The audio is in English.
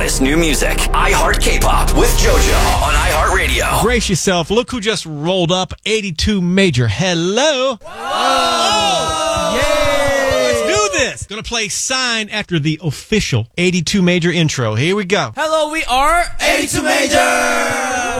hottest new music. iHeart K-Pop with JoJo on iHeartRadio. Brace yourself. Look who just rolled up. 82 Major. Hello. Whoa. Yay. Let's do this. Gonna play Sign after the official 82 Major intro. Here we go. Hello, we are 82 Major.